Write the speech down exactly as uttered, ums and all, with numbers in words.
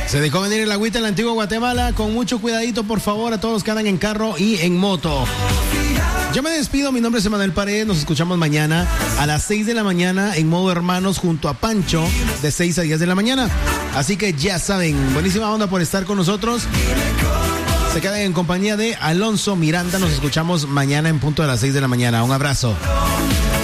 Se dejó venir el agüita en la antigua Guatemala. Con mucho cuidadito, por favor, a todos los que andan en carro y en moto. Yo me despido, mi nombre es Emanuel Paredes. Nos escuchamos mañana a las seis de la mañana en modo hermanos junto a Pancho, de seis a diez de la mañana. Así que ya saben, buenísima onda por estar con nosotros. Se quedan en compañía de Alonso Miranda. Nos escuchamos mañana en punto de las seis de la mañana. Un abrazo.